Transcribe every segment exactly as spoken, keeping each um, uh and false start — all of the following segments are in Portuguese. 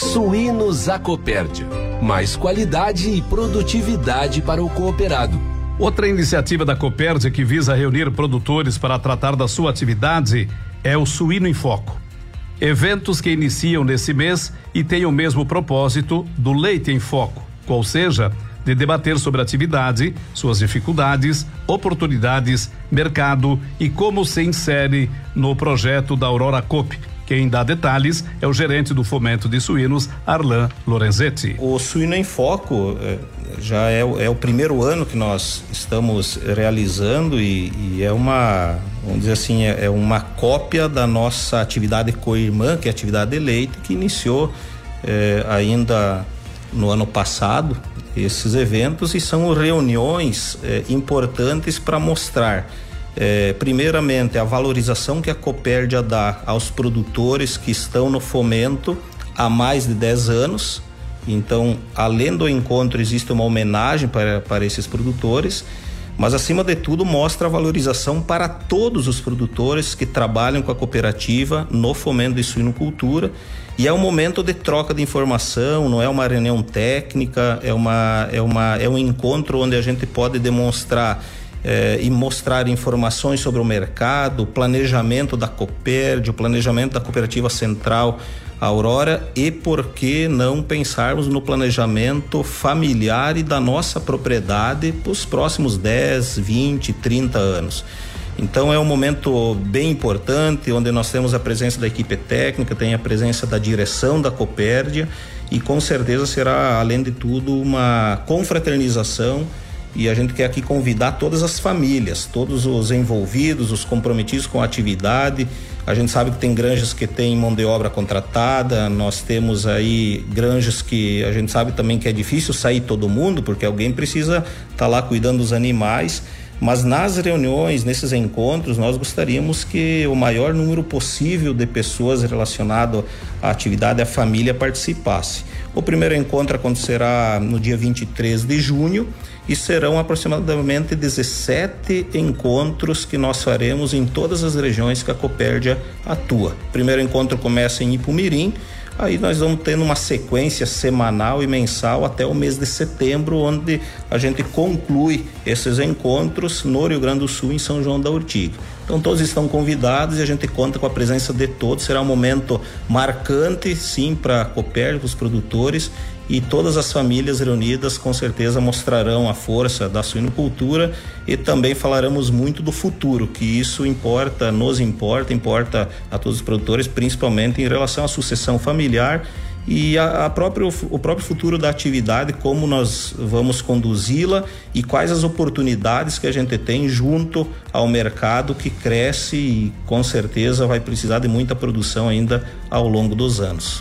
Suínos Acopérdia. Mais qualidade e produtividade para o cooperado. Outra iniciativa da Copérdia que visa reunir produtores para tratar da sua atividade é o Suíno em Foco. Eventos que iniciam nesse mês e têm o mesmo propósito do Leite em Foco, qual seja, de debater sobre a atividade, suas dificuldades, oportunidades, mercado e como se insere no projeto da Aurora Coop. Quem dá detalhes é o gerente do Fomento de Suínos, Arlan Lorenzetti. O Suíno em Foco eh, já é, é o primeiro ano que nós estamos realizando e, e é uma, vamos dizer assim, é, é uma cópia da nossa atividade co-irmã, que é a atividade de leite, que iniciou eh, ainda no ano passado esses eventos, e são reuniões eh, importantes para mostrar É, primeiramente, a valorização que a Copérdia dá aos produtores que estão no fomento há mais de dez anos. Então, além do encontro, existe uma homenagem para, para esses produtores, mas acima de tudo mostra a valorização para todos os produtores que trabalham com a cooperativa no fomento de suinocultura. E é um momento de troca de informação, não é uma reunião técnica, é, uma, é, uma, é um encontro onde a gente pode demonstrar Eh, e mostrar informações sobre o mercado, o planejamento da Copérdia, o planejamento da Cooperativa Central Aurora, e por que não pensarmos no planejamento familiar e da nossa propriedade para os próximos dez, vinte, trinta anos. Então é um momento bem importante, onde nós temos a presença da equipe técnica, tem a presença da direção da Copérdia, e com certeza será, além de tudo, uma confraternização. E a gente quer aqui convidar todas as famílias, todos os envolvidos, os comprometidos com a atividade. A gente sabe que tem granjas que tem mão de obra contratada, nós temos aí granjas que a gente sabe também que é difícil sair todo mundo, porque alguém precisa estar lá cuidando dos animais. Mas nas reuniões, nesses encontros, nós gostaríamos que o maior número possível de pessoas relacionado à atividade, à família, participasse. O primeiro encontro acontecerá no dia vinte e três de junho e serão aproximadamente dezessete encontros que nós faremos em todas as regiões que a Copérdia atua. O primeiro encontro começa em Ipumirim, aí nós vamos tendo uma sequência semanal e mensal até o mês de setembro, onde a gente conclui esses encontros no Rio Grande do Sul, em São João da Ortiga. Então todos estão convidados e a gente conta com a presença de todos. Será um momento marcante, sim, para a Copérdia, para os produtores, e todas as famílias reunidas com certeza mostrarão a força da suinocultura, e também falaremos muito do futuro, que isso importa, nos importa, importa a todos os produtores, principalmente em relação à sucessão familiar e a, a próprio, o próprio futuro da atividade, como nós vamos conduzi-la e quais as oportunidades que a gente tem junto ao mercado, que cresce e com certeza vai precisar de muita produção ainda ao longo dos anos.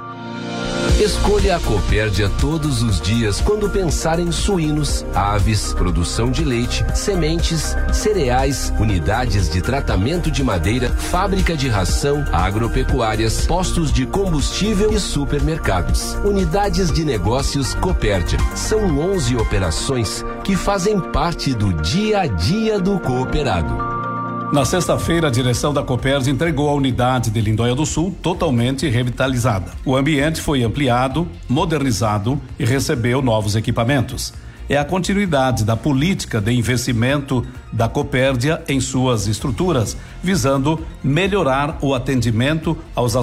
Escolha a Copérdia todos os dias quando pensar em suínos, aves, produção de leite, sementes, cereais, unidades de tratamento de madeira, fábrica de ração, agropecuárias, postos de combustível e supermercados. Unidades de negócios Copérdia. São onze operações que fazem parte do dia a dia do cooperado. Na sexta-feira, a direção da Copérdia entregou a unidade de Lindóia do Sul totalmente revitalizada. O ambiente foi ampliado, modernizado e recebeu novos equipamentos. É a continuidade da política de investimento da Copérdia em suas estruturas, visando melhorar o atendimento aos